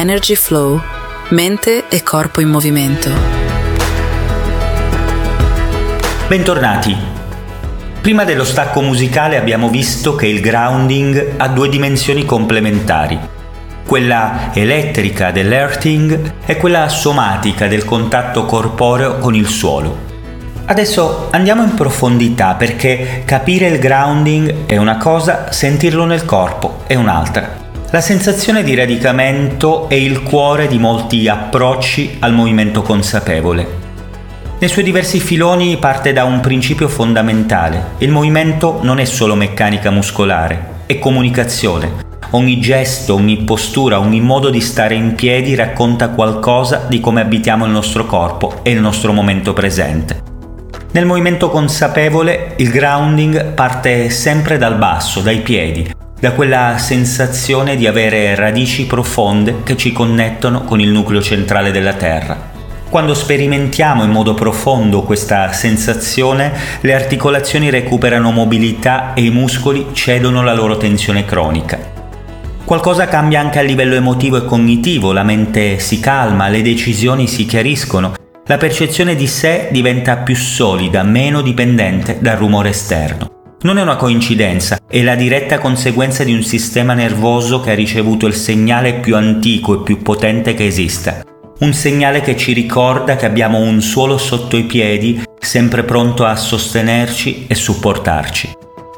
Energy Flow, mente e corpo in movimento. Bentornati. Prima dello stacco musicale abbiamo visto che il grounding ha due dimensioni complementari, quella elettrica dell'earthing e quella somatica del contatto corporeo con il suolo. Adesso andiamo in profondità perché capire il grounding è una cosa, sentirlo nel corpo è un'altra. La sensazione di radicamento è il cuore di molti approcci al movimento consapevole. Nei suoi diversi filoni parte da un principio fondamentale: il movimento non è solo meccanica muscolare, è comunicazione. Ogni gesto, ogni postura, ogni modo di stare in piedi racconta qualcosa di come abitiamo il nostro corpo e il nostro momento presente. Nel movimento consapevole il grounding parte sempre dal basso, dai piedi, da quella sensazione di avere radici profonde che ci connettono con il nucleo centrale della terra. Quando sperimentiamo in modo profondo questa sensazione, le articolazioni recuperano mobilità e i muscoli cedono la loro tensione cronica. Qualcosa cambia anche a livello emotivo e cognitivo, la mente si calma, le decisioni si chiariscono, la percezione di sé diventa più solida, meno dipendente dal rumore esterno. Non è una coincidenza, è la diretta conseguenza di un sistema nervoso che ha ricevuto il segnale più antico e più potente che esista. Un segnale che ci ricorda che abbiamo un suolo sotto i piedi, sempre pronto a sostenerci e supportarci.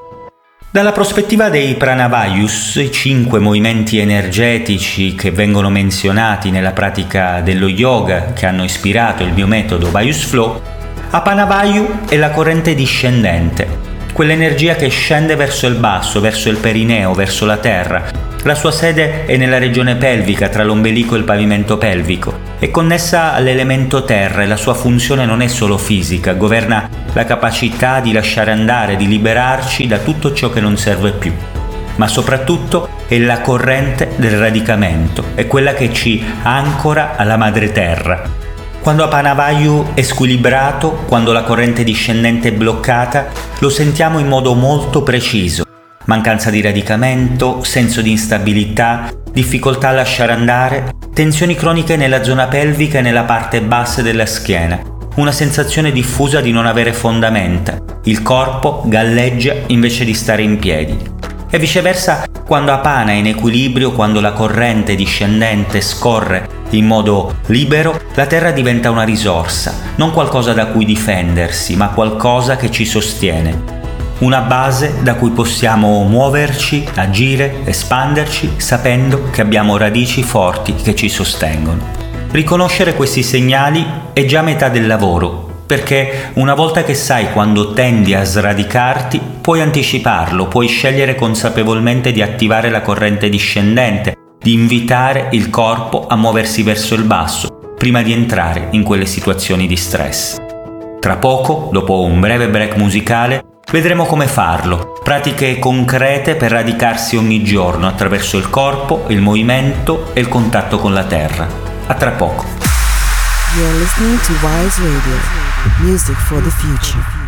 Dalla prospettiva dei Pranavayus, i 5 movimenti energetici che vengono menzionati nella pratica dello yoga che hanno ispirato il mio metodo Vayus Flow, Apanavayu è la corrente discendente, quell'energia che scende verso il basso, verso il perineo, verso la terra. La sua sede è nella regione pelvica, tra l'ombelico e il pavimento pelvico. È connessa all'elemento terra e la sua funzione non è solo fisica, governa la capacità di lasciare andare, di liberarci da tutto ciò che non serve più. Ma soprattutto è la corrente del radicamento, è quella che ci ancora alla madre terra. Quando Apanavayu è squilibrato, quando la corrente discendente è bloccata, lo sentiamo in modo molto preciso. Mancanza di radicamento, senso di instabilità, difficoltà a lasciare andare, tensioni croniche nella zona pelvica e nella parte bassa della schiena, una sensazione diffusa di non avere fondamenta, il corpo galleggia invece di stare in piedi. E viceversa, quando Apana è in equilibrio, quando la corrente discendente scorre in modo libero, la terra diventa una risorsa, non qualcosa da cui difendersi, ma qualcosa che ci sostiene. Una base da cui possiamo muoverci, agire, espanderci, sapendo che abbiamo radici forti che ci sostengono. Riconoscere questi segnali è già metà del lavoro, perché una volta che sai quando tendi a sradicarti, puoi anticiparlo, puoi scegliere consapevolmente di attivare la corrente discendente, di invitare il corpo a muoversi verso il basso, prima di entrare in quelle situazioni di stress. Tra poco, dopo un breve break musicale, vedremo come farlo, pratiche concrete per radicarsi ogni giorno attraverso il corpo, il movimento e il contatto con la terra. A tra poco. You're listening to Wise Radio, music for the future.